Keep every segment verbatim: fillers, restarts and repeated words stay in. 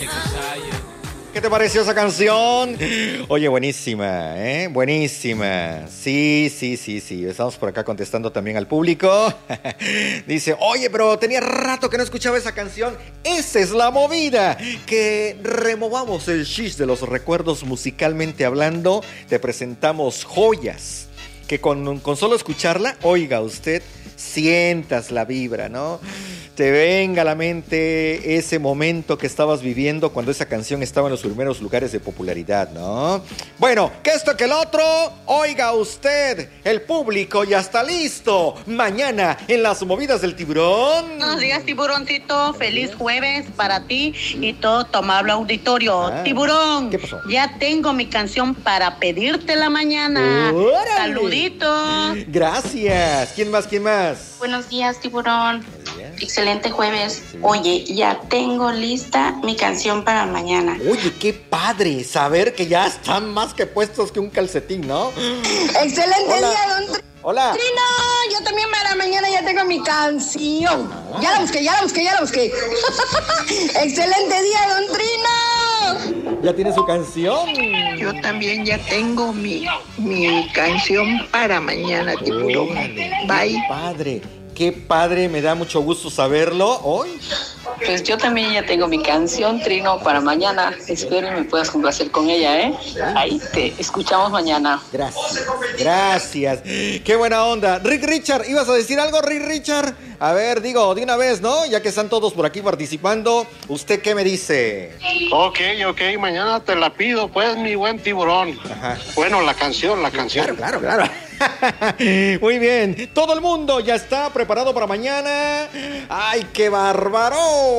¿Qué te pareció esa canción? Oye, buenísima, ¿eh? Buenísima. Sí, sí, sí, sí. Estamos por acá contestando también al público. Dice, oye, pero tenía rato que no escuchaba esa canción. Esa es la movida. Que removamos el shish de los recuerdos musicalmente hablando. Te presentamos joyas. Que con, con solo escucharla, oiga usted, sientas la vibra, ¿no? Te venga a la mente ese momento que estabas viviendo cuando esa canción estaba en los primeros lugares de popularidad, ¿no? Bueno, que esto que el otro, oiga usted, el público ya está listo. Mañana en las movidas del tiburón. Buenos días, tiburoncito. Feliz jueves para ti y todo tu amable auditorio. Ah, tiburón, ¿qué pasó? Ya tengo mi canción para pedírtela mañana. ¡Órale! Saluditos. Gracias. ¿Quién más? ¿Quién más? Buenos días, tiburón. Excelente jueves. Sí. Oye, ya tengo lista mi canción para mañana. Oye, qué padre saber que ya están más que puestos que un calcetín, ¿no? Excelente Hola. día, don Tri- Hola. Trino. Yo también para mañana ya tengo mi canción. Ah. Ya la busqué, ya la busqué, ya la busqué. Excelente día, don Trino. Ya tiene su canción. Yo también ya tengo mi, mi canción para mañana, tiburón. Bye. Qué padre. Qué padre, me da mucho gusto saberlo hoy. Pues yo también ya tengo mi canción, Trino, para mañana. Espero y me puedas complacer con ella, ¿eh? Ahí te escuchamos mañana. Gracias, gracias. Qué buena onda. Rick Richard, ¿ibas a decir algo, Rick Richard? A ver, digo, de una vez, ¿no? Ya que están todos por aquí participando, ¿usted qué me dice? Ok, ok, mañana te la pido, pues, mi buen tiburón. Ajá. Bueno, la canción, la canción. Claro, claro, claro. Muy bien, todo el mundo ya está preparado para mañana. ¡Ay, qué bárbaro!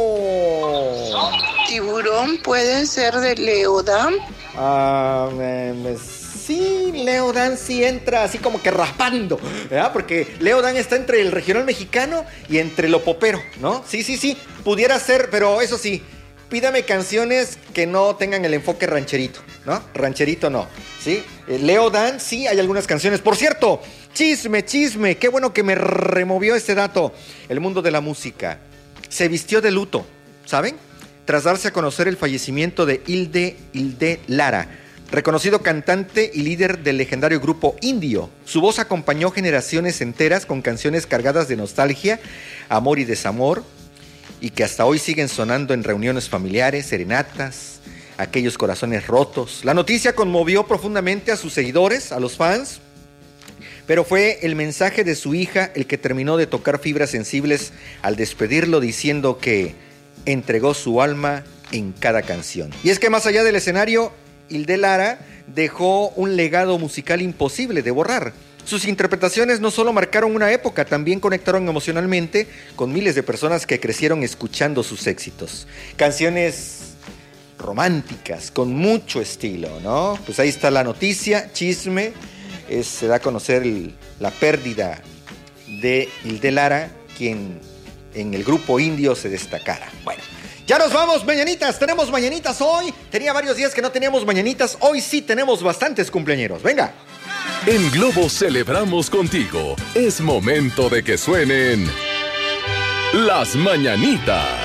¿Tiburón puede ser de Leodán? Ah, me, me, sí, Leodán sí entra así como que raspando, ¿verdad? Porque Leodán está entre el regional mexicano y entre lo popero, ¿no? Sí, sí, sí, pudiera ser, pero eso sí, pídame canciones que no tengan el enfoque rancherito, ¿no? Rancherito no, ¿sí? Leodán, sí, hay algunas canciones. Por cierto, chisme, chisme, qué bueno que me removió este dato. El mundo de la música se vistió de luto, ¿saben? Tras darse a conocer el fallecimiento de Hilde, Hilde Lara, reconocido cantante y líder del legendario grupo Indio. Su voz acompañó generaciones enteras con canciones cargadas de nostalgia, amor y desamor, y que hasta hoy siguen sonando en reuniones familiares, serenatas, aquellos corazones rotos. La noticia conmovió profundamente a sus seguidores, a los fans, pero fue el mensaje de su hija el que terminó de tocar fibras sensibles al despedirlo, diciendo que entregó su alma en cada canción. Y es que más allá del escenario, Hilde Lara dejó un legado musical imposible de borrar. Sus interpretaciones no solo marcaron una época, también conectaron emocionalmente con miles de personas que crecieron escuchando sus éxitos. Canciones románticas, con mucho estilo, ¿no? Pues ahí está la noticia, chisme, es, se da a conocer el, la pérdida de Hilde Lara, quien en el grupo Indio se destacara. Bueno, ya nos vamos, mañanitas, tenemos mañanitas hoy. Tenía varios días que no teníamos mañanitas, hoy sí tenemos bastantes cumpleañeros, venga. En Globo celebramos contigo. Es momento de que suenen las mañanitas.